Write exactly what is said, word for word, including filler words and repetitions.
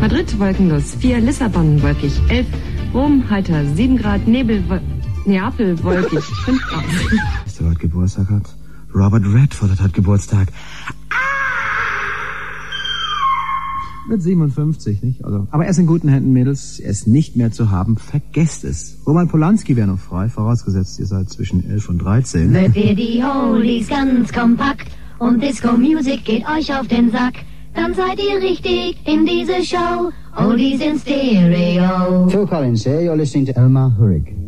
Madrid wolkenlos vier, Lissabon wolkig elf, Rom heiter sieben Grad, Nebel, Wo Neapel wolkig fünf Grad. Wisst ihr, wer heute Geburtstag hat? Robert Redford hat Geburtstag. Wird siebenundfünfzig, nicht? Also, aber er ist in guten Händen, Mädels. Er ist nicht mehr zu haben. Vergesst es. Roman Polanski wäre noch frei, vorausgesetzt ihr seid zwischen elf und dreizehn. Hört ihr die Oldies ganz kompakt und Disco Music geht euch auf den Sack, dann seid ihr richtig in diese Show. Oldies in Stereo. Phil Collins here. You're listening to Elmar Hurrig.